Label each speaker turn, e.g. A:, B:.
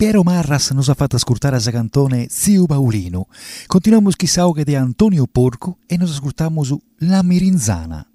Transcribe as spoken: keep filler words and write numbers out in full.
A: Piero Marras nos ha fatto ascoltare la cantone Zio Paolino. Continuiamo chi sauga di Antonio Porco e nos ascoltiamo su La Mirinzana.